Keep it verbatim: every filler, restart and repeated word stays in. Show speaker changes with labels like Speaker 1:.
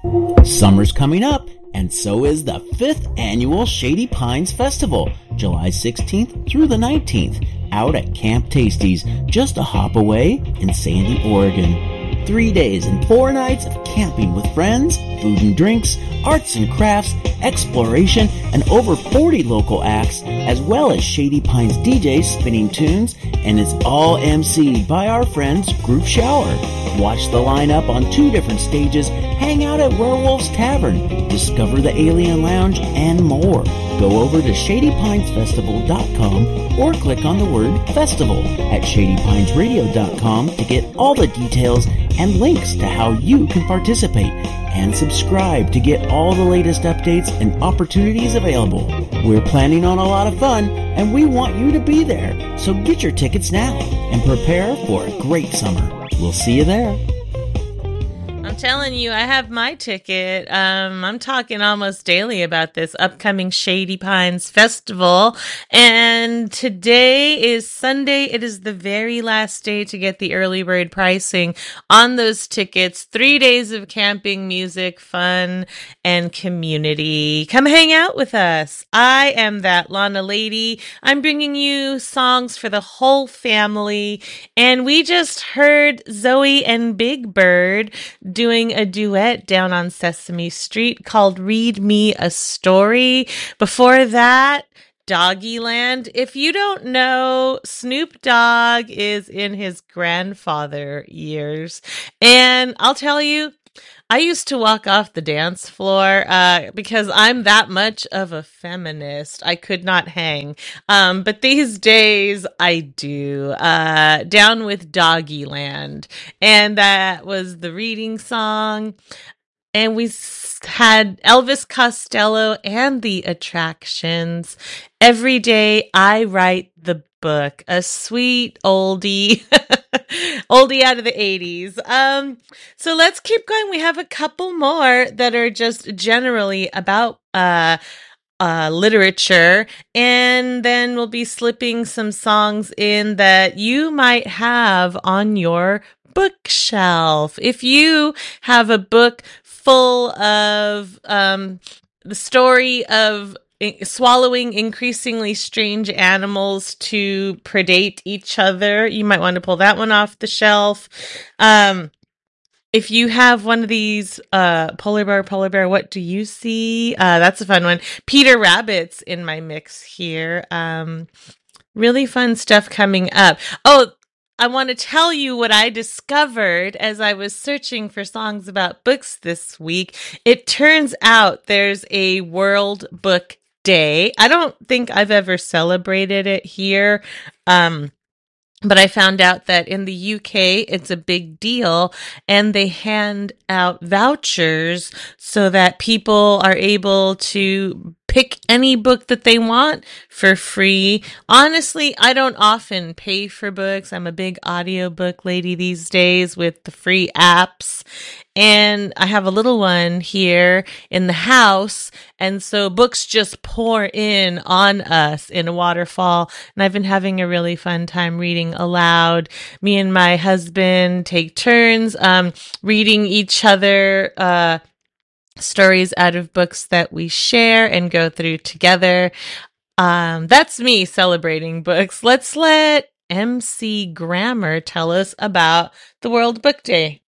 Speaker 1: Summer's coming up, and so is the fifth annual Shady Pines Festival, July sixteenth through the nineteenth, out at Camp Tasties, just a hop away in Sandy, Oregon. Three days and four nights of camping with friends, food and drinks, arts and crafts, exploration, and over forty local acts, as well as Shady Pines D Js spinning tunes, and it's all emceed by our friends Group Shower. Watch the lineup on two different stages, hang out at Werewolf's Tavern, discover the Alien Lounge, and more. Go over to shady pines festival dot com or click on the word festival at shady pines radio dot com to get all the details and links to how you can participate, and subscribe to get all the latest updates and opportunities available. We're planning on a lot of fun, and we want you to be there, so get your tickets now and prepare for a great summer. We'll see you there.
Speaker 2: I'm telling you, I have my ticket. Um, I'm talking almost daily about this upcoming Shady Pines Festival. And today is Sunday. It is the very last day to get the early bird pricing on those tickets. Three days of camping, music, fun, and community. Come hang out with us. I am that Lana Lady. I'm bringing you songs for the whole family. And we just heard Zoe and Big Bird doing a duet down on Sesame Street called Read Me a Story. Before that, Doggyland. If you don't know, Snoop Dogg is in his grandfather years. And I'll tell you, I used to walk off the dance floor uh, because I'm that much of a feminist. I could not hang. Um, but these days I do. Uh, down with Doggyland. And that was the reading song. And we had Elvis Costello and the Attractions. Every day I write the book, a sweet oldie, oldie out of the eighties. Um, so let's keep going. We have a couple more that are just generally about uh, uh, literature, and then we'll be slipping some songs in that you might have on your bookshelf. If you have a book full of um, the story of swallowing increasingly strange animals to predate each other, you might want to pull that one off the shelf. Um, if you have one of these, uh, polar bear, polar bear, what do you see? Uh, that's a fun one. Peter Rabbit's in my mix here. Um, really fun stuff coming up. Oh, I want to tell you what I discovered as I was searching for songs about books this week. It turns out there's a World Book Day. I don't think I've ever celebrated it here. Um, but I found out that in the U K, it's a big deal, and they hand out vouchers so that people are able to pick any book that they want for free. Honestly, I don't often pay for books. I'm a big audiobook lady these days with the free apps. And I have a little one here in the house. And so books just pour in on us in a waterfall. And I've been having a really fun time reading aloud. Me and my husband take turns um, reading each other uh stories out of books that we share and go through together. Um, that's me celebrating books. Let's let M C Grammer tell us about the World Book Day.